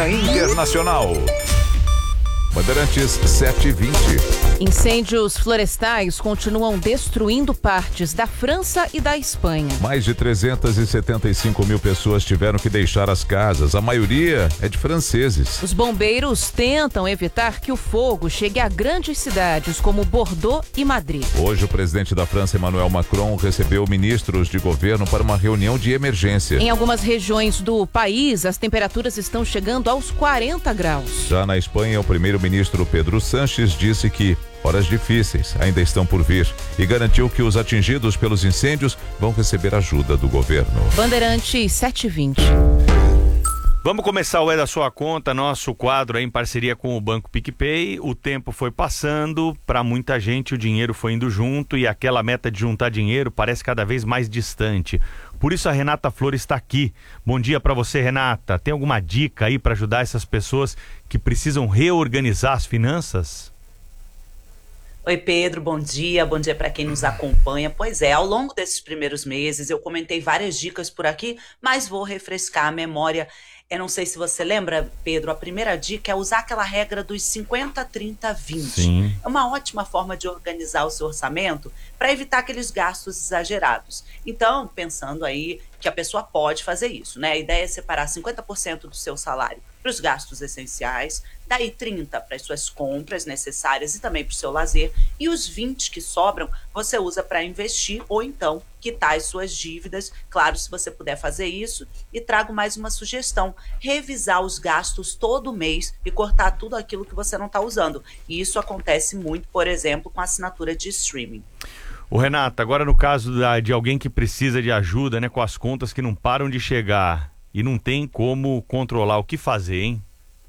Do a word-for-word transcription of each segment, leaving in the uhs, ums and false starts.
Notícia Internacional. Bandeirantes sete e vinte. Incêndios florestais continuam destruindo partes da França e da Espanha. Mais de trezentas e setenta e cinco mil pessoas tiveram que deixar as casas. A maioria é de franceses. Os bombeiros tentam evitar que o fogo chegue a grandes cidades como Bordeaux e Madrid. Hoje, o presidente da França, Emmanuel Macron, recebeu ministros de governo para uma reunião de emergência. Em algumas regiões do país, as temperaturas estão chegando aos quarenta graus. Já na Espanha, o primeiro-ministro Pedro Sánchez disse que horas difíceis ainda estão por vir e garantiu que os atingidos pelos incêndios vão receber ajuda do governo. Bandeirantes sete e vinte. Vamos começar o É da Sua Conta, nosso quadro aí em parceria com o Banco PicPay. O tempo foi passando, para muita gente o dinheiro foi indo junto e aquela meta de juntar dinheiro parece cada vez mais distante. Por isso a Renata Flor está aqui. Bom dia para você, Renata. Tem alguma dica aí para ajudar essas pessoas que precisam reorganizar as finanças? Oi, Pedro, bom dia, bom dia para quem nos acompanha. Pois é, ao longo desses primeiros meses eu comentei várias dicas por aqui, mas vou refrescar a memória. Eu não sei se você lembra, Pedro, a primeira dica é usar aquela regra dos cinquenta, trinta, vinte. Sim. É uma ótima forma de organizar o seu orçamento para evitar aqueles gastos exagerados. Então, pensando aí que a pessoa pode fazer isso, né? A ideia é separar cinquenta por cento do seu salário para os gastos essenciais, daí trinta por cento para as suas compras necessárias e também para o seu lazer, e os vinte por cento que sobram você usa para investir ou então quitar as suas dívidas, claro, se você puder fazer isso. E trago mais uma sugestão: revisar os gastos todo mês e cortar tudo aquilo que você não está usando. E isso acontece muito, por exemplo, com a assinatura de streaming. Ô Renata, agora no caso da, de alguém que precisa de ajuda, né, com as contas que não param de chegar e não tem como controlar, o que fazer, hein?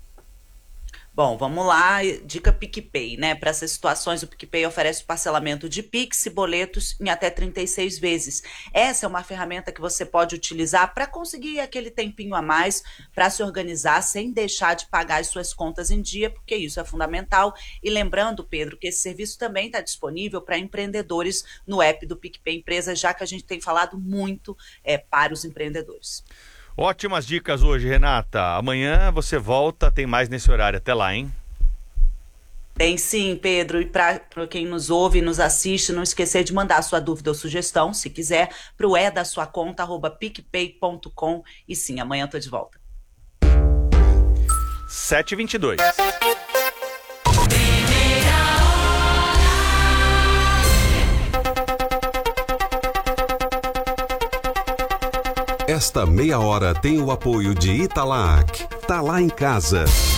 Bom, vamos lá, dica PicPay, né? Para essas situações, o PicPay oferece parcelamento de Pix e boletos em até trinta e seis vezes. Essa é uma ferramenta que você pode utilizar para conseguir aquele tempinho a mais para se organizar sem deixar de pagar as suas contas em dia, porque isso é fundamental. E lembrando, Pedro, que esse serviço também está disponível para empreendedores no app do PicPay Empresa, já que a gente tem falado muito é, para os empreendedores. Ótimas dicas hoje, Renata. Amanhã você volta, tem mais nesse horário. Até lá, hein? Tem sim, Pedro. E para quem nos ouve e nos assiste, não esquecer de mandar sua dúvida ou sugestão, se quiser, para o é da sua conta, arroba picpay ponto com. E sim, amanhã eu tô de volta. sete e vinte e dois. Esta meia hora tem o apoio de Italac. Tá lá em casa.